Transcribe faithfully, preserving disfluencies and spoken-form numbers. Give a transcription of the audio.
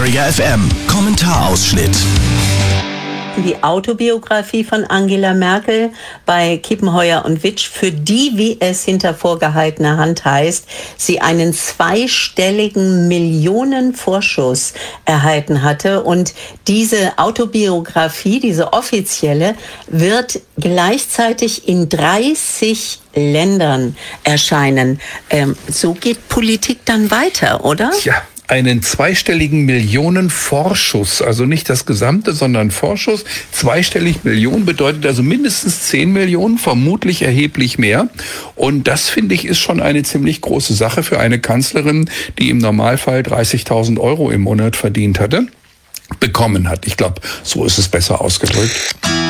Träger F M. Kommentarausschnitt. Die Autobiografie von Angela Merkel bei Kiepenheuer und Witsch, für die, wie es hinter vorgehaltener Hand heißt, sie einen zweistelligen Millionenvorschuss erhalten hatte. Und diese Autobiografie, diese offizielle, wird gleichzeitig in dreißig Ländern erscheinen. Ähm, so geht Politik dann weiter, oder? Ja. Einen zweistelligen Millionenvorschuss, also nicht das Gesamte, sondern Vorschuss. Zweistellig Millionen bedeutet also mindestens zehn Millionen, vermutlich erheblich mehr. Und das, finde ich, ist schon eine ziemlich große Sache für eine Kanzlerin, die im Normalfall dreißigtausend Euro im Monat verdient hatte, bekommen hat. Ich glaube, so ist es besser ausgedrückt.